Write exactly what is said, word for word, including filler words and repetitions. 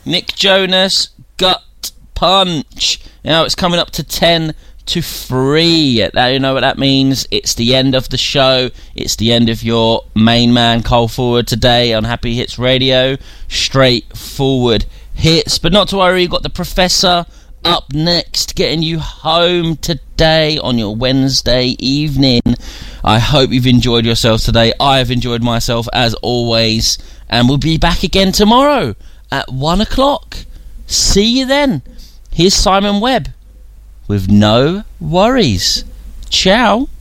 Nick Jonas, Gut Punch. Now it's coming up to ten to three. That, you know what that means? It's the end of the show. It's the end of your main man Cole Forward today on Happy Hits Radio. Straightforward hits. But not to worry, you've got the Professor up next, getting you home today on your Wednesday evening. I hope you've enjoyed yourself today. I have enjoyed myself as always. And we'll be back again tomorrow at one o'clock. See you then. Here's Simon Webb with No Worries. Ciao.